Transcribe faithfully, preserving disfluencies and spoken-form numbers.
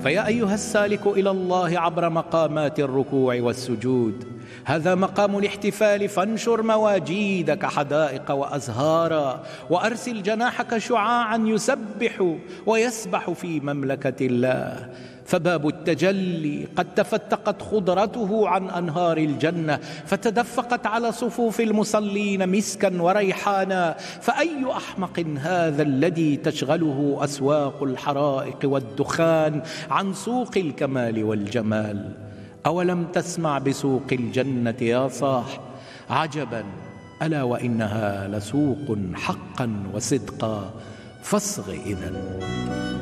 فيا أيها السالك إلى الله عبر مقامات الركوع والسجود، هذا مقام الاحتفال، فانشر مواجيدك حدائق وأزهارا، وأرسل جناحك شعاعا يسبح ويسبح في مملكة الله. فباب التجلي قد تفتقت خضرته عن أنهار الجنة، فتدفقت على صفوف المصلين مسكا وريحانا. فأي أحمق هذا الذي تشغله أسواق الحرائق والدخان عن سوق الكمال والجمال؟ أولم تسمع بسوق الجنة يا صاح؟ عجبا، ألا وإنها لسوق حقا وصدقا، فاصغ إذن.